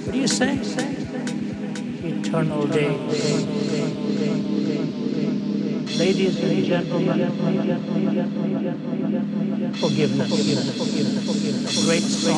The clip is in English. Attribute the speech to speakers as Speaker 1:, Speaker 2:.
Speaker 1: What do you say? Eternal days. Ladies and gentlemen, forgiveness. Great song.